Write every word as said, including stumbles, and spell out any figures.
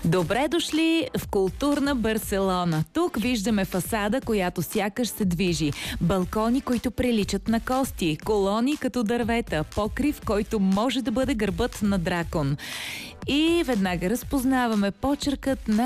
Добре дошли в културна Барселона. Тук виждаме фасада, която сякаш се движи. Балкони, които приличат на кости. Колони като дървета. Покрив, който може да бъде гърбът на дракон. И веднага разпознаваме почеркът на